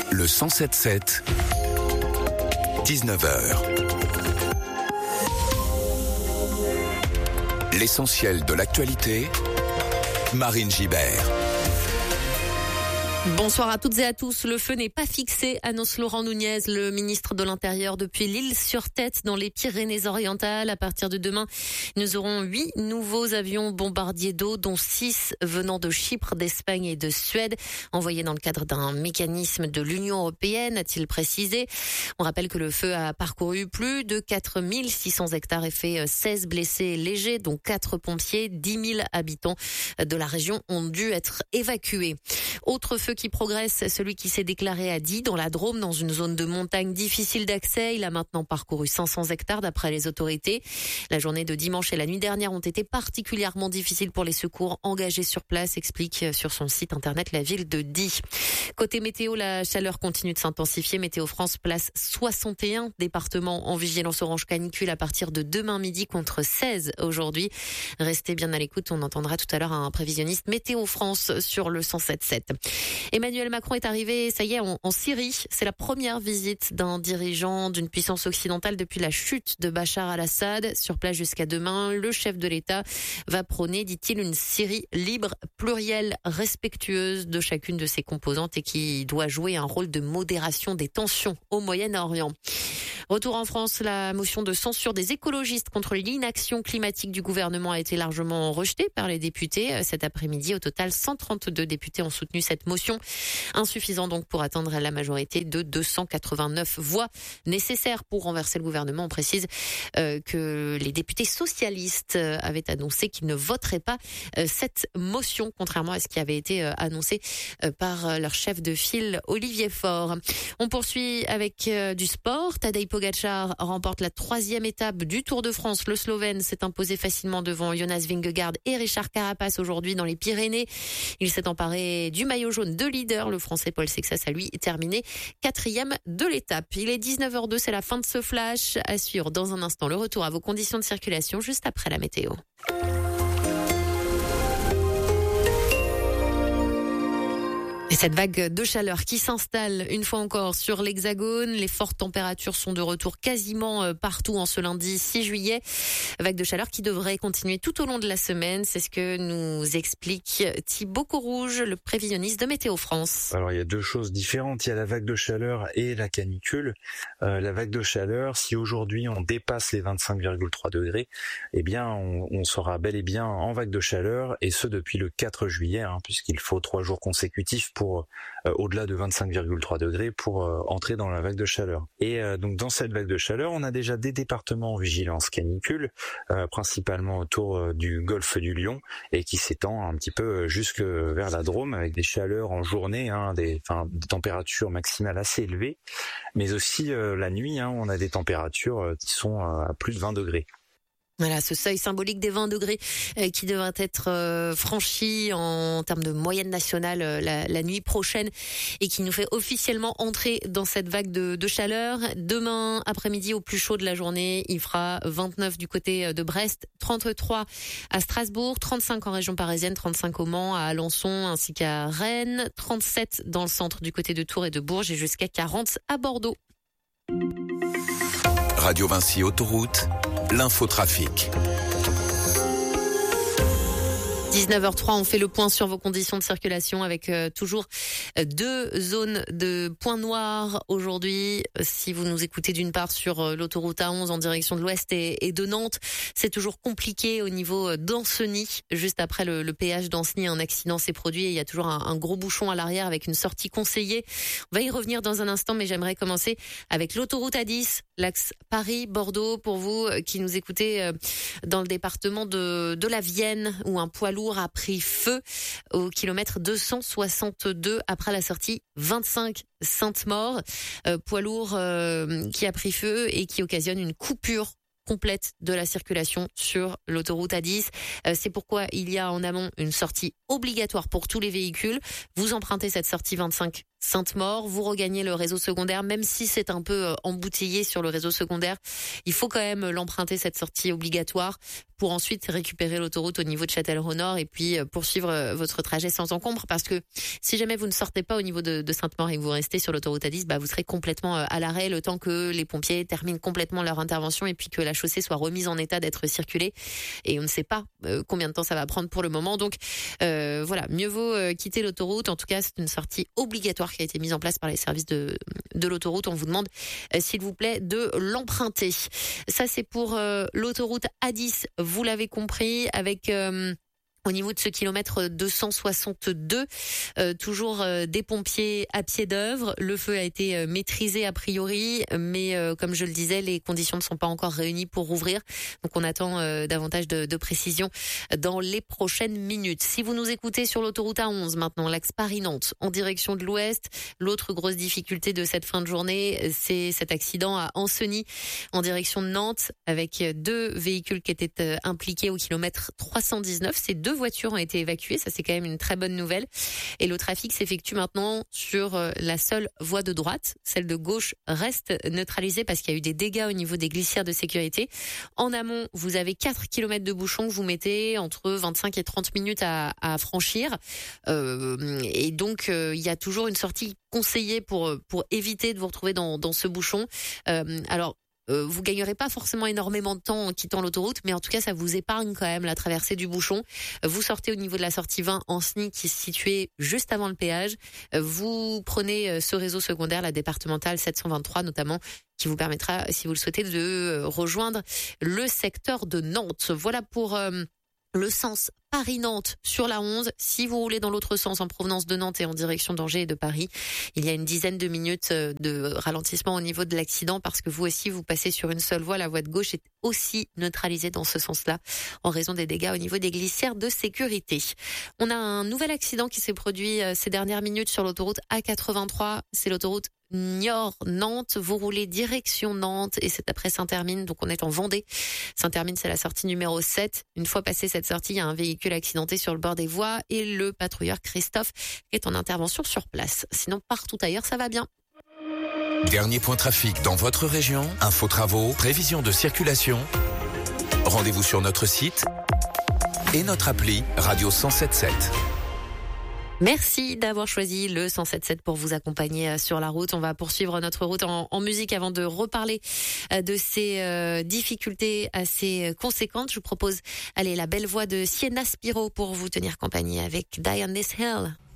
Le 107.7, 19h. L'essentiel de l'actualité, Marine Gibert. Bonsoir à toutes et à tous. Le feu n'est pas fixé, annonce Laurent Nunez, le ministre de l'Intérieur, depuis l'Île-sur-Tête dans les Pyrénées-Orientales. À partir de demain, nous aurons 8 nouveaux avions bombardiers d'eau, dont 6 venant de Chypre, d'Espagne et de Suède, envoyés dans le cadre d'un mécanisme de l'Union européenne, a-t-il précisé. On rappelle que le feu a parcouru plus de 4600 hectares et fait 16 blessés légers, dont 4 pompiers. 10 000 habitants de la région ont dû être évacués. Autre feu qui progresse, celui qui s'est déclaré à Die, dans la Drôme, dans une zone de montagne difficile d'accès. Il a maintenant parcouru 500 hectares d'après les autorités. La journée de dimanche et la nuit dernière ont été particulièrement difficiles pour les secours engagés sur place, explique sur son site internet la ville de Die. Côté météo, la chaleur continue de s'intensifier. Météo France place 61 départements en vigilance orange canicule à partir de demain midi contre 16 aujourd'hui. Restez bien à l'écoute, on entendra tout à l'heure un prévisionniste Météo France sur le 107.7. Emmanuel Macron est arrivé, ça y est, en Syrie. C'est la première visite d'un dirigeant d'une puissance occidentale depuis la chute de Bachar al-Assad. Sur place jusqu'à demain, le chef de l'État va prôner, dit-il, une Syrie libre, plurielle, respectueuse de chacune de ses composantes et qui doit jouer un rôle de modération des tensions au Moyen-Orient. Retour en France, la motion de censure des écologistes contre l'inaction climatique du gouvernement a été largement rejetée par les députés. Cet après-midi, au total, 132 députés ont soutenu cette motion. Insuffisant donc pour atteindre la majorité de 289 voix nécessaires pour renverser le gouvernement. On précise que les députés socialistes avaient annoncé qu'ils ne voteraient pas cette motion, contrairement à ce qui avait été annoncé par leur chef de file, Olivier Faure. On poursuit avec du sport. Tadej Pogačar remporte la 3e étape du Tour de France. Le Slovène s'est imposé facilement devant Jonas Vingegaard et Richard Carapaz aujourd'hui dans les Pyrénées. Il s'est emparé du maillot jaune de leader. Le Français Paul Sexas a lui terminé 4e de l'étape. Il est 19h02, c'est la fin de ce flash. À suivre dans un instant le retour à vos conditions de circulation juste après la météo. Et cette vague de chaleur qui s'installe une fois encore sur l'Hexagone. Les fortes températures sont de retour quasiment partout en ce lundi 6 juillet. Vague de chaleur qui devrait continuer tout au long de la semaine. C'est ce que nous explique Thibaut Courrouge, le prévisionniste de Météo France. Alors il y a deux choses différentes. Il y a la vague de chaleur et la canicule. La vague de chaleur, si aujourd'hui on dépasse les 25,3 degrés, eh bien on sera bel et bien en vague de chaleur, et ce depuis le 4 juillet, puisqu'il faut 3 jours consécutifs pour au-delà de 25,3 degrés pour entrer dans la vague de chaleur. Et donc dans cette vague de chaleur, on a déjà des départements en vigilance canicule, principalement autour du golfe du Lion, et qui s'étend un petit peu jusque vers la Drôme, avec des chaleurs en journée, des températures maximales assez élevées, mais aussi la nuit, on a des températures qui sont à plus de 20 degrés. Voilà, ce seuil symbolique des 20 degrés qui devrait être franchi en termes de moyenne nationale la nuit prochaine, et qui nous fait officiellement entrer dans cette vague de chaleur. Demain après-midi, au plus chaud de la journée, il fera 29 du côté de Brest, 33 à Strasbourg, 35 en région parisienne, 35 au Mans, à Alençon ainsi qu'à Rennes, 37 dans le centre du côté de Tours et de Bourges, et jusqu'à 40 à Bordeaux. Radio Vinci Autoroute, l'infotrafic. 19h03, on fait le point sur vos conditions de circulation avec toujours 2 zones de points noirs aujourd'hui. Si vous nous écoutez d'une part sur l'autoroute A11 en direction de l'ouest et de Nantes, c'est toujours compliqué au niveau d'Ancenis. Juste après le péage d'Ancenis, un accident s'est produit et il y a toujours un gros bouchon à l'arrière avec une sortie conseillée. On va y revenir dans un instant, mais j'aimerais commencer avec l'autoroute A10, l'axe Paris-Bordeaux, pour vous qui nous écoutez dans le département de la Vienne, où un poids lourd a pris feu au kilomètre 262 après la sortie 25 Sainte-Maure. Poids lourd qui a pris feu et qui occasionne une coupure complète de la circulation sur l'autoroute A10. C'est pourquoi il y a en amont une sortie obligatoire pour tous les véhicules. Vous empruntez cette sortie 25 Sainte-Maure, vous regagnez le réseau secondaire, même si c'est un peu embouteillé sur le réseau secondaire. Il faut quand même l'emprunter, cette sortie obligatoire, pour ensuite récupérer l'autoroute au niveau de Châtellerault-Nord et puis poursuivre votre trajet sans encombre. Parce que si jamais vous ne sortez pas au niveau de Sainte-Maure et que vous restez sur l'autoroute A10, vous serez complètement à l'arrêt le temps que les pompiers terminent complètement leur intervention et puis que la chaussée soit remise en état d'être circulée. Et on ne sait pas combien de temps ça va prendre pour le moment. Donc voilà, mieux vaut quitter l'autoroute. En tout cas, c'est une sortie obligatoire qui a été mise en place par les services de l'autoroute. On vous demande, s'il vous plaît, de l'emprunter. Ça, c'est pour l'autoroute A10. Vous l'avez compris, avec au niveau de ce kilomètre 262, toujours des pompiers à pied d'œuvre. Le feu a été maîtrisé a priori, mais comme je le disais, les conditions ne sont pas encore réunies pour rouvrir. Donc on attend davantage de précisions dans les prochaines minutes. Si vous nous écoutez sur l'autoroute A11 maintenant, l'axe Paris-Nantes, en direction de l'ouest, l'autre grosse difficulté de cette fin de journée, c'est cet accident à Ancenis, en direction de Nantes, avec 2 véhicules qui étaient impliqués au kilomètre 319. Ces 2 voitures ont été évacuées, ça c'est quand même une très bonne nouvelle. Et le trafic s'effectue maintenant sur la seule voie de droite. Celle de gauche reste neutralisée parce qu'il y a eu des dégâts au niveau des glissières de sécurité. En amont, vous avez 4 km de bouchons que vous mettez entre 25 et 30 minutes à franchir. Et donc, il y a toujours une sortie conseillée pour éviter de vous retrouver dans ce bouchon. Vous gagnerez pas forcément énormément de temps en quittant l'autoroute, mais en tout cas, ça vous épargne quand même la traversée du bouchon. Vous sortez au niveau de la sortie 20 Ancenis, qui est située juste avant le péage. Vous prenez ce réseau secondaire, la départementale 723 notamment, qui vous permettra, si vous le souhaitez, de rejoindre le secteur de Nantes. Voilà pour le sens Paris-Nantes sur la 11. Si vous roulez dans l'autre sens en provenance de Nantes et en direction d'Angers et de Paris, il y a une dizaine de minutes de ralentissement au niveau de l'accident parce que vous aussi, vous passez sur une seule voie. La voie de gauche est aussi neutralisée dans ce sens-là en raison des dégâts au niveau des glissières de sécurité. On a un nouvel accident qui s'est produit ces dernières minutes sur l'autoroute A83. C'est l'autoroute Niort-Nantes. Vous roulez direction Nantes et c'est après Saint-Hermine, donc on est en Vendée. Saint-Hermine, c'est la sortie numéro 7. Une fois passé cette sortie, il y a un véhicule accidenté sur le bord des voies et le patrouilleur Christophe est en intervention sur place. Sinon, partout ailleurs, ça va bien. Dernier point trafic dans votre région, infos travaux, prévision de circulation. Rendez-vous sur notre site et notre appli Radio 107.7. Merci d'avoir choisi le 107.7 pour vous accompagner sur la route. On va poursuivre notre route en musique avant de reparler de ces difficultés assez conséquentes. Je vous propose, la belle voix de Sienna Spiro pour vous tenir compagnie avec Die on This Hill.